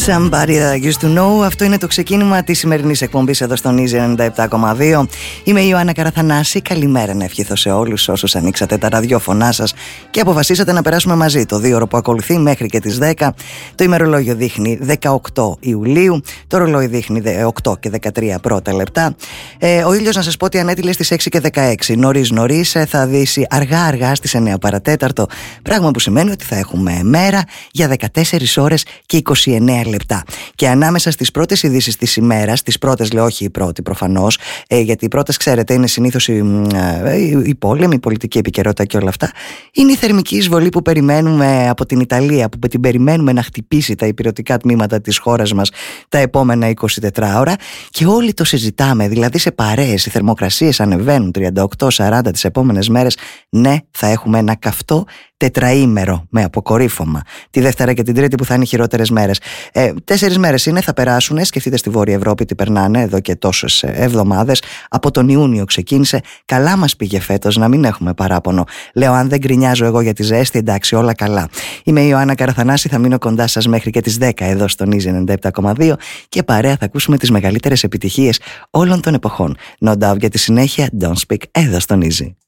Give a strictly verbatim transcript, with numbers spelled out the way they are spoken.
Somebody that used to know. Αυτό είναι το ξεκίνημα της σημερινής εκπομπής εδώ στον Easy ενενήντα επτά κόμμα δύο. Είμαι η Ιωάννα Καραθανάση. Καλημέρα να ευχηθώ σε όλους όσους ανοίξατε τα ραδιόφωνά σας και αποφασίσατε να περάσουμε μαζί το δύο ώρο που ακολουθεί μέχρι και τις δέκα. Το ημερολόγιο δείχνει δεκαοκτώ Ιουλίου. Το ρολόι δείχνει οκτώ και δεκατρία πρώτα λεπτά. Ε, ο ήλιος, να σας πω ότι ανέτειλε στις έξι και δεκαέξι. Νωρίς νωρίς θα δύσει αργά-αργά στις εννιά παρατέταρτο. Πράγμα που σημαίνει ότι θα έχουμε μέρα για δεκατέσσερις ώρες και είκοσι εννέα λεπτά. Και ανάμεσα στις πρώτες ειδήσεις της ημέρας, τις πρώτες λέω, όχι η πρώτη προφανώς, ε, γιατί οι πρώτες, ξέρετε, είναι συνήθως η, η, η πόλεμη, η πολιτική επικαιρότητα και όλα αυτά, είναι η θερμική εισβολή που περιμένουμε από την Ιταλία, που την περιμένουμε να χτυπήσει τα ηπειρωτικά τμήματα της χώρας μας τα επόμενα εικοσιτέσσερις ώρα, και όλοι το συζητάμε, δηλαδή σε παρέες, οι θερμοκρασίες ανεβαίνουν τριάντα οκτώ σαράντα τις επόμενες μέρες. Ναι, θα έχουμε ένα καυτό τετραήμερο με αποκορύφωμα τη Δευτέρα και την Τρίτη που θα είναι οι χειρότερες μέρες. Ε, τέσσερις μέρες είναι, θα περάσουν. Σκεφτείτε στη Βόρεια Ευρώπη τι περνάνε εδώ και τόσες εβδομάδες. Από τον Ιούνιο ξεκίνησε. Καλά μας πήγε φέτος, να μην έχουμε παράπονο. Λέω, αν δεν γκρινιάζω εγώ για τη ζέστη, εντάξει, όλα καλά. Είμαι η Ιωάννα Καραθανάση, θα μείνω κοντά σας μέχρι και τις δέκα εδώ στον Easy ενενήντα επτά κόμμα δύο και παρέα θα ακούσουμε τις μεγαλύτερες επιτυχίες όλων των εποχών. No doubt, για τη συνέχεια, Don't Speak εδώ στον Easy.